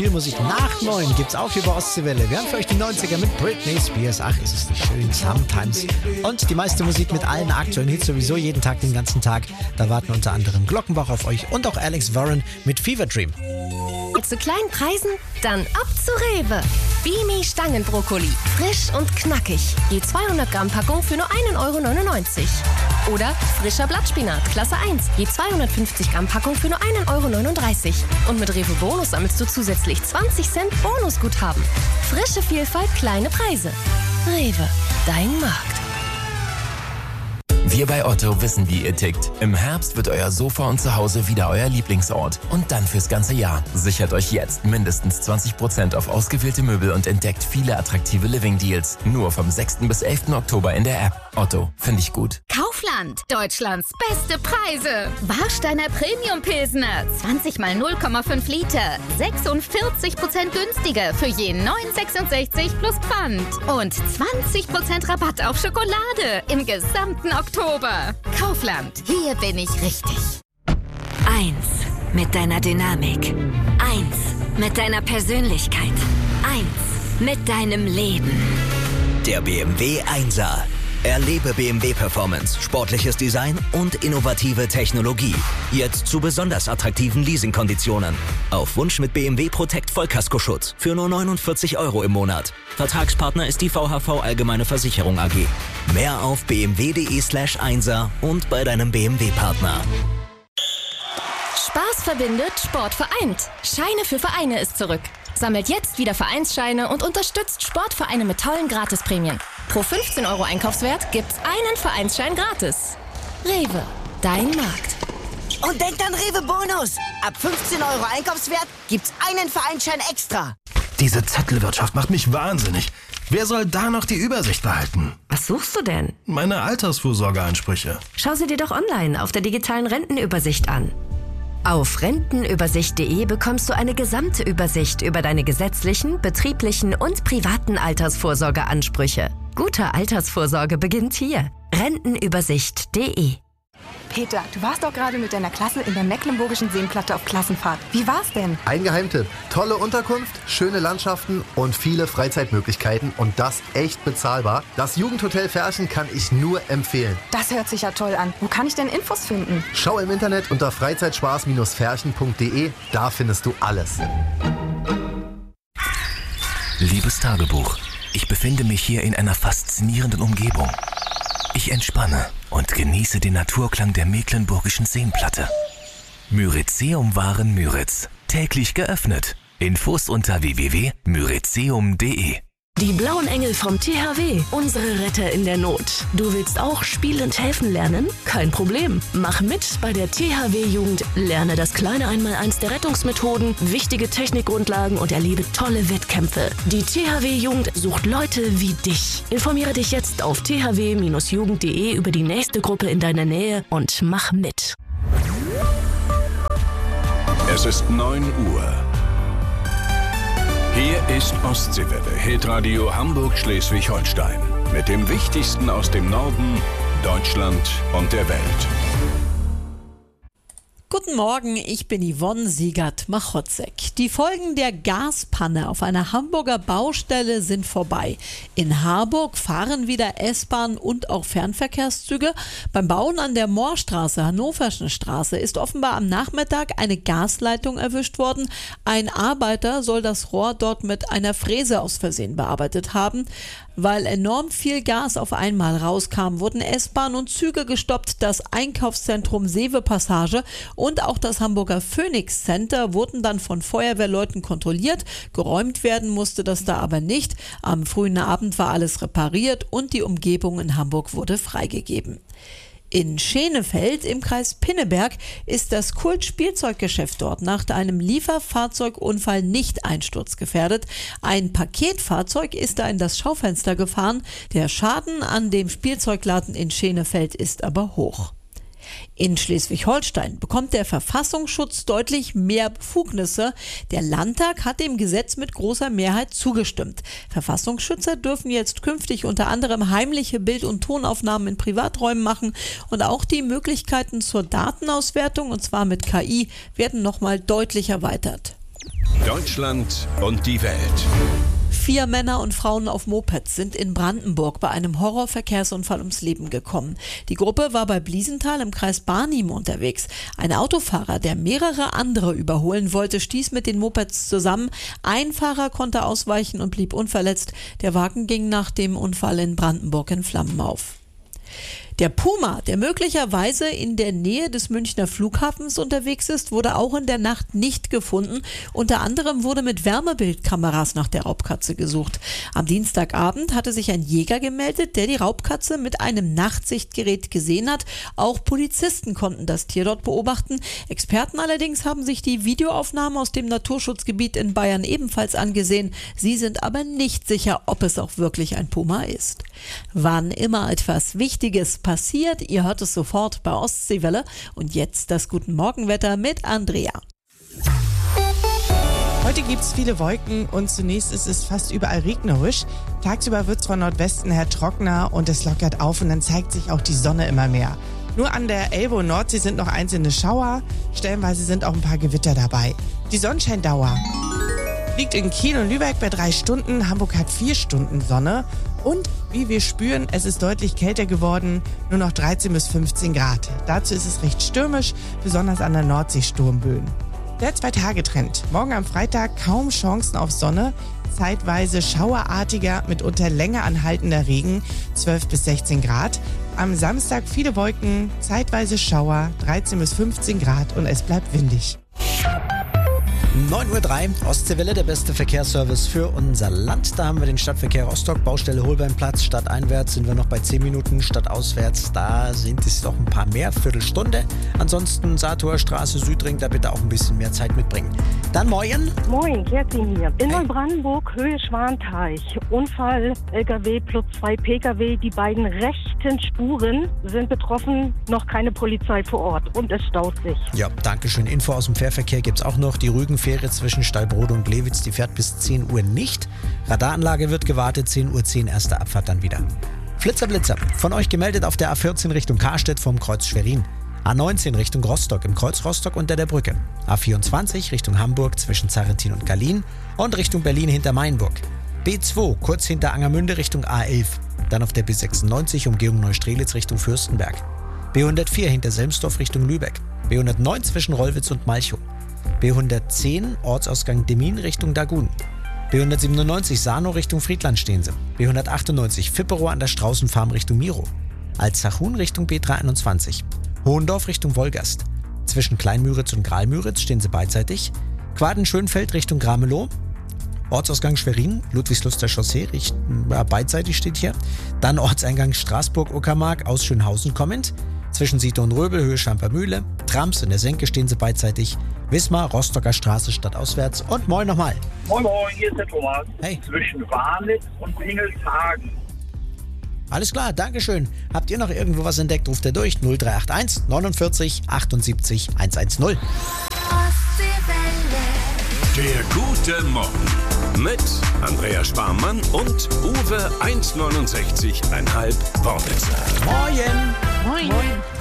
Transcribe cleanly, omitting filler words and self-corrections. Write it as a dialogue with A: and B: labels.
A: Viel Musik nach 9 gibt's auch über Ostseewelle. Wir haben für euch die 90er mit Britney Spears. Ach, ist es nicht schön, Sometimes. Und die meiste Musik mit allen aktuellen Hits sowieso jeden Tag, den ganzen Tag. Da warten unter anderem Glockenbach auf euch und auch Alex Warren mit Fever Dream.
B: Zu kleinen Preisen? Dann ab zu Rewe. Bimi Stangenbrokkoli. Frisch und knackig. Je 200 Gramm Packung für nur 1,99 €. Oder frischer Blattspinat, Klasse 1. Je 250 Gramm Packung für nur 1,39 €. Und mit Rewe Bonus sammelst du zusätzlich 20 Cent Bonusguthaben. Frische Vielfalt, kleine Preise. Rewe, dein Markt.
C: Wir bei Otto wissen, wie ihr tickt. Im Herbst wird euer Sofa und Zuhause wieder euer Lieblingsort. Und dann fürs ganze Jahr. Sichert euch jetzt mindestens 20% auf ausgewählte Möbel und entdeckt viele attraktive Living-Deals. Nur vom 6. bis 11. Oktober in der App. Otto, finde ich gut.
D: Kaufland, Deutschlands beste Preise. Warsteiner Premium Pilsner, 20 mal 0,5 Liter. 46% günstiger für je 9,66 plus Pfand. Und 20% Rabatt auf Schokolade im gesamten Oktober. Kaufland, hier bin ich richtig.
E: 1 mit deiner Dynamik. 1 mit deiner Persönlichkeit. 1 mit deinem Leben.
F: Der BMW 1er. Erlebe BMW Performance, sportliches Design und innovative Technologie. Jetzt zu besonders attraktiven Leasingkonditionen. Auf Wunsch mit BMW Protect Vollkaskoschutz für nur 49 € im Monat. Vertragspartner ist die VHV Allgemeine Versicherung AG. Mehr auf bmw.de/1er und bei deinem BMW-Partner.
B: Spaß verbindet, Sport vereint. Scheine für Vereine ist zurück. Sammelt jetzt wieder Vereinsscheine und unterstützt Sportvereine mit tollen Gratisprämien. Pro 15 € Einkaufswert gibt's einen Vereinsschein gratis. Rewe, dein Markt.
G: Und denkt an Rewe Bonus. Ab 15 € Einkaufswert gibt's einen Vereinsschein extra.
H: Diese Zettelwirtschaft macht mich wahnsinnig. Wer soll da noch die Übersicht behalten?
E: Was suchst du denn?
H: Meine Altersvorsorgeansprüche.
E: Schau sie dir doch online auf der digitalen Rentenübersicht an. Auf rentenübersicht.de bekommst du eine gesamte Übersicht über deine gesetzlichen, betrieblichen und privaten Altersvorsorgeansprüche. Gute Altersvorsorge beginnt hier. Rentenübersicht.de.
I: Peter, du warst doch gerade mit deiner Klasse in der Mecklenburgischen Seenplatte auf Klassenfahrt. Wie war's denn?
J: Ein Geheimtipp. Tolle Unterkunft, schöne Landschaften und viele Freizeitmöglichkeiten und das echt bezahlbar. Das Jugendhotel Ferchen kann ich nur empfehlen.
I: Das hört sich ja toll an. Wo kann ich denn Infos finden?
J: Schau im Internet unter freizeitspaß-ferchen.de. Da findest du alles.
C: Liebes Tagebuch, ich befinde mich hier in einer faszinierenden Umgebung. Ich entspanne und genieße den Naturklang der Mecklenburgischen Seenplatte. Myrizeum Waren täglich geöffnet. Infos unter www.myrizeum.de.
K: Die blauen Engel vom THW, unsere Retter in der Not. Du willst auch spielend helfen lernen? Kein Problem. Mach mit bei der THW-Jugend. Lerne das kleine Einmaleins der Rettungsmethoden, wichtige Technikgrundlagen und erlebe tolle Wettkämpfe. Die THW-Jugend sucht Leute wie dich. Informiere dich jetzt auf thw-jugend.de über die nächste Gruppe in deiner Nähe und mach mit.
L: Es ist 9 Uhr. Hier ist Ostseewelle, Hitradio Hamburg-Schleswig-Holstein. Mit dem Wichtigsten aus dem Norden, Deutschland und der Welt.
M: Guten Morgen, ich bin Yvonne Siegert-Machotzek. Die Folgen der Gaspanne auf einer Hamburger Baustelle sind vorbei. In Harburg fahren wieder S-Bahn und auch Fernverkehrszüge. Beim Bauen an der Moorstraße, Hannoverschen Straße, ist offenbar am Nachmittag eine Gasleitung erwischt worden. Ein Arbeiter soll das Rohr dort mit einer Fräse aus Versehen bearbeitet haben. Weil enorm viel Gas auf einmal rauskam, wurden S-Bahn und Züge gestoppt. Das Einkaufszentrum Seewe-Passage und auch das Hamburger Phoenix Center wurden dann von Feuerwehrleuten kontrolliert. Geräumt werden musste das da aber nicht. Am frühen Abend war alles repariert und die Umgebung in Hamburg wurde freigegeben. In Schenefeld im Kreis Pinneberg ist das Kult-Spielzeuggeschäft dort nach einem Lieferfahrzeugunfall nicht einsturzgefährdet. Ein Paketfahrzeug ist da in das Schaufenster gefahren. Der Schaden an dem Spielzeugladen in Schenefeld ist aber hoch. In Schleswig-Holstein bekommt der Verfassungsschutz deutlich mehr Befugnisse. Der Landtag hat dem Gesetz mit großer Mehrheit zugestimmt. Verfassungsschützer dürfen jetzt künftig unter anderem heimliche Bild- und Tonaufnahmen in Privaträumen machen und auch die Möglichkeiten zur Datenauswertung, und zwar mit KI, werden nochmal deutlich erweitert.
L: Deutschland und die Welt.
M: 4 Männer und Frauen auf Mopeds sind in Brandenburg bei einem Horrorverkehrsunfall ums Leben gekommen. Die Gruppe war bei Bliesenthal im Kreis Barnim unterwegs. Ein Autofahrer, der mehrere andere überholen wollte, stieß mit den Mopeds zusammen. Ein Fahrer konnte ausweichen und blieb unverletzt. Der Wagen ging nach dem Unfall in Brandenburg in Flammen auf. Der Puma, der möglicherweise in der Nähe des Münchner Flughafens unterwegs ist, wurde auch in der Nacht nicht gefunden. Unter anderem wurde mit Wärmebildkameras nach der Raubkatze gesucht. Am Dienstagabend hatte sich ein Jäger gemeldet, der die Raubkatze mit einem Nachtsichtgerät gesehen hat. Auch Polizisten konnten das Tier dort beobachten. Experten allerdings haben sich die Videoaufnahmen aus dem Naturschutzgebiet in Bayern ebenfalls angesehen. Sie sind aber nicht sicher, ob es auch wirklich ein Puma ist. Wann immer etwas Wichtiges passiert, ihr hört es sofort bei Ostseewelle. Und jetzt das Guten Morgenwetter mit Andrea.
N: Heute gibt es viele Wolken und zunächst ist es fast überall regnerisch. Tagsüber wird es von Nordwesten her trockener und es lockert auf und dann zeigt sich auch die Sonne immer mehr. Nur an der Elbe und Nordsee sind noch einzelne Schauer, stellenweise sind auch ein paar Gewitter dabei. Die Sonnenscheindauer liegt in Kiel und Lübeck bei 3 Stunden, Hamburg hat 4 Stunden Sonne. Und wie wir spüren, es ist deutlich kälter geworden, nur noch 13 bis 15 Grad. Dazu ist es recht stürmisch, besonders an der Nordsee Sturmböen. Der 2-Tage-Trend. Morgen am Freitag kaum Chancen auf Sonne, zeitweise schauerartiger, mitunter länger anhaltender Regen, 12 bis 16 Grad. Am Samstag viele Wolken, zeitweise Schauer, 13 bis 15 Grad und es bleibt windig.
A: 9:03 Uhr, Ostseewelle, der beste Verkehrsservice für unser Land. Da haben wir den Stadtverkehr Rostock, Baustelle Holbeinplatz. Stadteinwärts sind wir noch bei 10 Minuten, stadtauswärts, da sind es noch ein paar mehr, Viertelstunde. Ansonsten Sator Straße, Südring, da bitte auch ein bisschen mehr Zeit mitbringen. Dann moin.
O: Moin, Kerstin hier. In Neubrandenburg, Höhe Schwanteich. Unfall, LKW plus 2 PKW. Die beiden rechten Spuren sind betroffen, noch keine Polizei vor Ort und es staut sich.
A: Ja, dankeschön. Info aus dem Fährverkehr gibt's auch noch. Die Rügenfähre zwischen Stallbrode und Glewitz, die fährt bis 10 Uhr nicht. Radaranlage wird gewartet, 10:10 Uhr erste Abfahrt dann wieder. Flitzer, von euch gemeldet auf der A14 Richtung Karstedt vom Kreuz Schwerin. A19 Richtung Rostock, im Kreuz Rostock unter der Brücke. A24 Richtung Hamburg zwischen Zarrentin und Gallien und Richtung Berlin hinter Mainburg. B2 kurz hinter Angermünde Richtung A11. Dann auf der B96 Umgehung Neustrelitz Richtung Fürstenberg. B104 hinter Selmsdorf Richtung Lübeck. B109 zwischen Rollwitz und Malchow. B110 Ortsausgang Demmin Richtung Dagun. B197 Sarnow Richtung Friedlandstehense. B198 Vipperow an der Straußenfarm Richtung Miro. Alzachun Richtung B321. Hohendorf Richtung Wolgast. Zwischen Kleinmüritz und Gralmüritz stehen sie beidseitig. Quaden-Schönfeld Richtung Gramelow. Ortsausgang Schwerin, Ludwigsluster Chaussee, beidseitig steht hier. Dann Ortseingang Straßburg-Uckermark aus Schönhausen kommend. Zwischen Siete und Röbel, Höhe Schampermühle. Trams in der Senke stehen sie beidseitig. Wismar, Rostocker Straße stadtauswärts. Und moin nochmal.
P: Moin, hier ist der Thomas.
A: Hey.
P: Zwischen Warnitz und Pingelshagen.
A: Alles klar, Dankeschön. Habt ihr noch irgendwo was entdeckt, ruft ihr durch 0381 49 78 110.
L: Der gute Morgen mit Andrea Sparmann und Uwe 1,69,5 Wortwitzer.
A: Moin.
M: Moin.